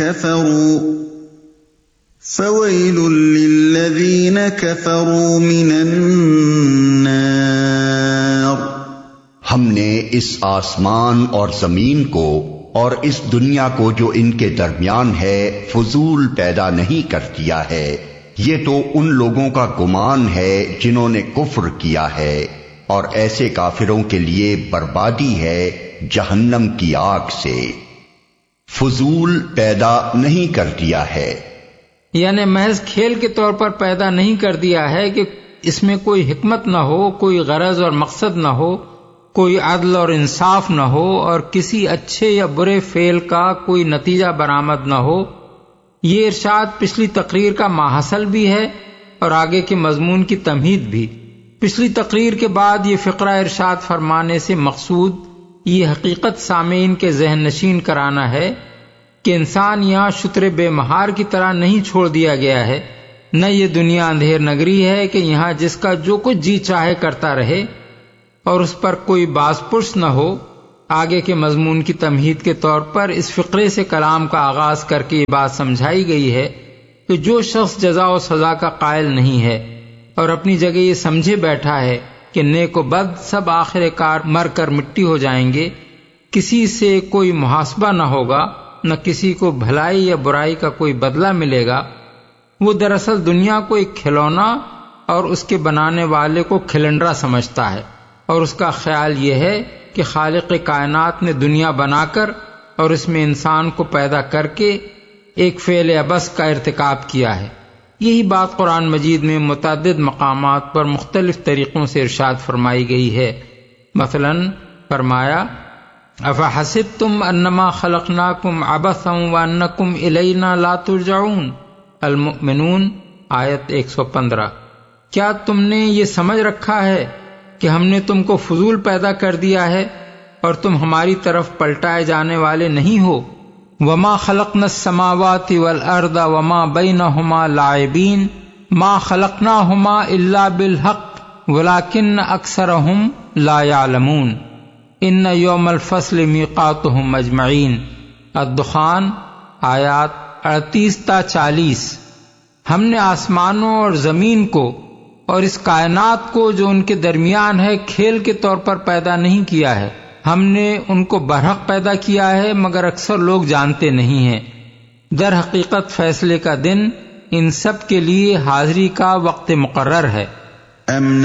كفروا فويل للذين كفروا من النار۔ ہم نے اس آسمان اور زمین کو اور اس دنیا کو جو ان کے درمیان ہے فضول پیدا نہیں کر دیا ہے، یہ تو ان لوگوں کا گمان ہے جنہوں نے کفر کیا ہے، اور ایسے کافروں کے لیے بربادی ہے جہنم کی آگ سے۔ فضول پیدا نہیں کر دیا ہے، یعنی محض کھیل کے طور پر پیدا نہیں کر دیا ہے کہ اس میں کوئی حکمت نہ ہو، کوئی غرض اور مقصد نہ ہو، کوئی عدل اور انصاف نہ ہو، اور کسی اچھے یا برے فعل کا کوئی نتیجہ برآمد نہ ہو۔ یہ ارشاد پچھلی تقریر کا ماحصل بھی ہے اور آگے کے مضمون کی تمہید بھی۔ پچھلی تقریر کے بعد یہ فقرہ ارشاد فرمانے سے مقصود یہ حقیقت سامعین کے ذہن نشین کرانا ہے کہ انسان یہاں شتر بے مہار کی طرح نہیں چھوڑ دیا گیا ہے، نہ یہ دنیا اندھیر نگری ہے کہ یہاں جس کا جو کچھ جی چاہے کرتا رہے اور اس پر کوئی باز پرس نہ ہو۔ آگے کے مضمون کی تمہید کے طور پر اس فقرے سے کلام کا آغاز کر کے یہ بات سمجھائی گئی ہے کہ جو شخص جزا و سزا کا قائل نہیں ہے اور اپنی جگہ یہ سمجھے بیٹھا ہے کہ نیک و بد سب آخر کار مر کر مٹی ہو جائیں گے، کسی سے کوئی محاسبہ نہ ہوگا، نہ کسی کو بھلائی یا برائی کا کوئی بدلہ ملے گا، وہ دراصل دنیا کو ایک کھلونا اور اس کے بنانے والے کو کھلنڈرا سمجھتا ہے، اور اس کا خیال یہ ہے کہ خالق کائنات نے دنیا بنا کر اور اس میں انسان کو پیدا کر کے ایک فعل عبث کا ارتکاب کیا ہے۔ یہی بات قرآن مجید میں متعدد مقامات پر مختلف طریقوں سے ارشاد فرمائی گئی ہے۔ مثلا فرمایا افحسبتم انما خلقناکم عبثا وانکم الینا لا ترجعون، المؤمنون آیت 115۔ کیا تم نے یہ سمجھ رکھا ہے کہ ہم نے تم کو فضول پیدا کر دیا ہے اور تم ہماری طرف پلٹائے جانے والے نہیں ہو؟ وما خلقنا السماوات والارض وما بینہما لاعبین ما خلقناہما الا بالحق ولکن اکثرہم لا یعلمون ان یوم الفصل میقاتہم اجمعین، الدخان آیات 38 تا 40۔ ہم نے آسمانوں اور زمین کو اور اس کائنات کو جو ان کے درمیان ہے کھیل کے طور پر پیدا نہیں کیا ہے، ہم نے ان کو برحق پیدا کیا ہے مگر اکثر لوگ جانتے نہیں ہیں۔ در حقیقت فیصلے کا دن ان سب کے لیے حاضری کا وقت مقرر ہے۔